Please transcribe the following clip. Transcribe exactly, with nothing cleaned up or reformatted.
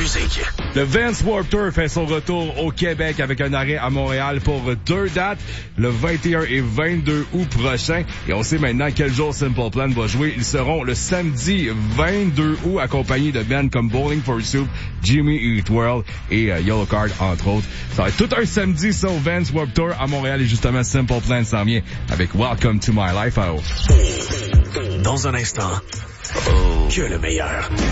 musique. Le Vans Warped Tour fait son retour au Québec avec un arrêt à Montréal pour deux dates, le vingt et un et vingt-deux août prochain. Et on sait maintenant quel jour Simple Plan va jouer. Ils seront le samedi vingt-deux août accompagnés de bands comme Bowling for Soup, Jimmy Eat World et euh, Yellow Card entre autres. Ça va être tout un samedi ça au Vans Warped Tour à Montréal et justement Simple Plan s'en vient avec Welcome to My Life. Dans un instant, que le meilleur.